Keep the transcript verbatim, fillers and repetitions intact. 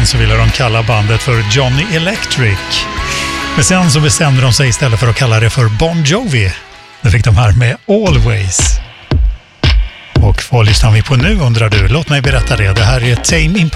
så ville de kalla bandet för Johnny Electric. Men sen så bestämde de sig istället för att kalla det för Bon Jovi. Det fick de här med Always. Och vad lyssnar vi på nu undrar du? Låt mig berätta det. Det här är Tame Impala.